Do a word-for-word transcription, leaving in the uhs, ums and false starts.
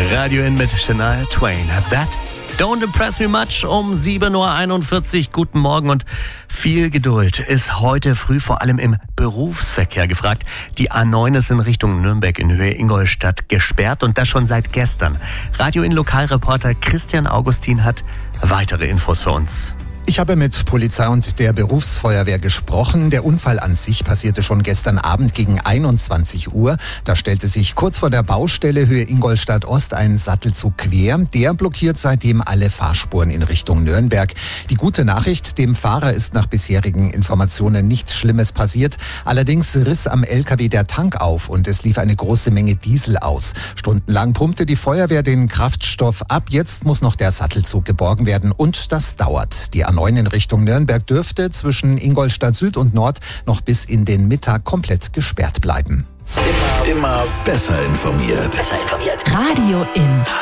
Radio In mit Shania Twain. That don't impress me much um sieben Uhr einundvierzig. Guten Morgen und viel Geduld ist heute früh vor allem im Berufsverkehr gefragt. Die A neun ist in Richtung Nürnberg in Höhe Ingolstadt gesperrt und das schon seit gestern. Radio In Lokalreporter Christian Augustin hat weitere Infos für uns. Ich habe mit Polizei und der Berufsfeuerwehr gesprochen. Der Unfall an sich passierte schon gestern Abend gegen einundzwanzig Uhr. Da stellte sich kurz vor der Baustelle Höhe Ingolstadt Ost ein Sattelzug quer. Der blockiert seitdem alle Fahrspuren in Richtung Nürnberg. Die gute Nachricht, dem Fahrer ist nach bisherigen Informationen nichts Schlimmes passiert. Allerdings riss am L K W der Tank auf und es lief eine große Menge Diesel aus. Stundenlang pumpte die Feuerwehr den Kraftstoff ab. Jetzt muss noch der Sattelzug geborgen werden und das dauert. Die A neun in Richtung Nürnberg dürfte zwischen Ingolstadt Süd und Nord noch bis in den Mittag komplett gesperrt bleiben. Immer, immer besser informiert. Besser informiert. Radio In.